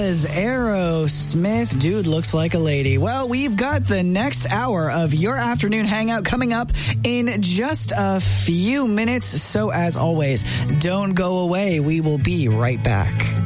was Aerosmith. Dude looks like a lady. Well, we've got the next hour of your afternoon hangout coming up in just a few minutes. So as always, don't go away. We will be right back.